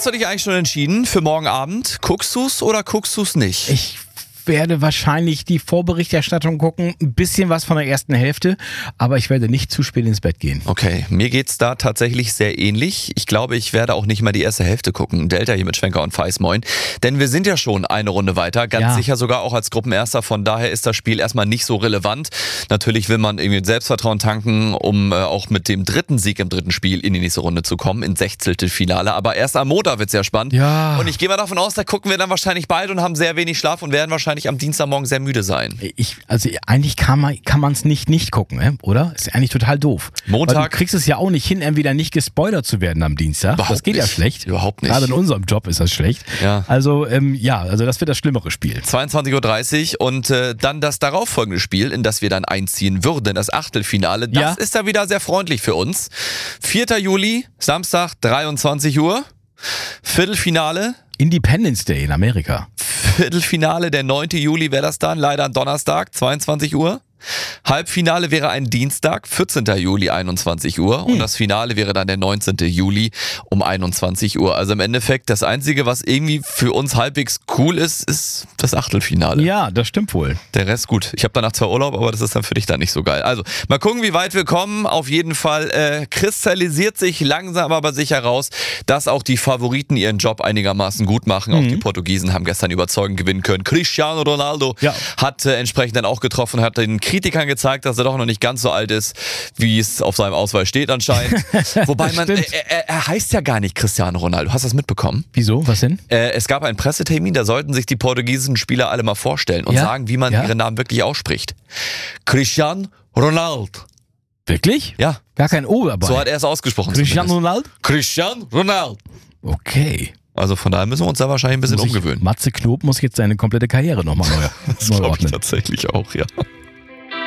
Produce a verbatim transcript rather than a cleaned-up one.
Hast du dich eigentlich schon entschieden für morgen Abend? Guckst du's oder guckst du's nicht? Ich werde wahrscheinlich die Vorberichterstattung gucken, ein bisschen was von der ersten Hälfte, aber ich werde nicht zu spät ins Bett gehen. Okay, mir geht's da tatsächlich sehr ähnlich. Ich glaube, ich werde auch nicht mal die erste Hälfte gucken. Delta hier mit Schwenker und Feis, moin. Denn wir sind ja schon eine Runde weiter, ganz Ja. sicher sogar auch als Gruppenerster. Von daher ist das Spiel erstmal nicht so relevant. Natürlich will man irgendwie Selbstvertrauen tanken, um äh, auch mit dem dritten Sieg im dritten Spiel in die nächste Runde zu kommen, ins Sechzehntelfinale. Aber erst am Montag wird's ja spannend. Ja. Und ich gehe mal davon aus, da gucken wir dann wahrscheinlich beide und haben sehr wenig Schlaf und werden wahrscheinlich am Dienstagmorgen sehr müde sein. Ich, also eigentlich kann man kann man es nicht nicht gucken, äh, oder? Ist eigentlich total doof. Montag- Weil du kriegst es ja auch nicht hin, entweder nicht gespoilert zu werden am Dienstag. Überhaupt das geht ja nicht. schlecht. Überhaupt nicht. Gerade in unserem Job ist das schlecht. Ja. Also ähm, ja, also das wird das schlimmere Spiel. zweiundzwanzig Uhr dreißig und äh, dann das darauffolgende Spiel, in das wir dann einziehen würden, das Achtelfinale. Das Ja. ist ja wieder sehr freundlich für uns. vierter Juli, Samstag, dreiundzwanzig Uhr. Viertelfinale. Independence Day in Amerika. Viertelfinale, der neunten Juli wäre das dann, leider ein Donnerstag, zweiundzwanzig Uhr. Halbfinale wäre ein Dienstag, vierzehnten Juli, einundzwanzig Uhr. Und das Finale wäre dann der neunzehnten Juli um einundzwanzig Uhr. Also im Endeffekt das Einzige, was irgendwie für uns halbwegs cool ist, ist das Achtelfinale. Ja, das stimmt wohl. Der Rest gut. Ich habe danach zwar Urlaub, aber das ist dann für dich dann nicht so geil. Also mal gucken, wie weit wir kommen. Auf jeden Fall äh, kristallisiert sich langsam aber sicher raus, dass auch die Favoriten ihren Job einigermaßen gut machen. Auch die Portugiesen haben gestern überzeugend gewinnen können. Cristiano Ronaldo Ja. hat äh, entsprechend dann auch getroffen, hat den Kritikern gezeigt, dass er doch noch nicht ganz so alt ist, wie es auf seinem Ausweis steht anscheinend. Wobei man, äh, Stimmt. er, er heißt ja gar nicht Cristiano Ronaldo. Hast du das mitbekommen? Wieso? Was denn? Äh, es gab einen Pressetermin, da sollten sich die portugiesischen Spieler alle mal vorstellen und Ja? sagen, wie man Ja? ihre Namen wirklich ausspricht. Cristiano Ronaldo. Wirklich? Ja, Gar kein O dabei. so hat er es ausgesprochen. Cristiano zumindest. Ronaldo? Cristiano Ronaldo. Okay. Also von daher müssen wir uns da wahrscheinlich ein bisschen Muss ich- umgewöhnen. Matze Knob muss jetzt seine komplette Karriere nochmal neu, Das neu glaube ich ordnen. tatsächlich auch, ja.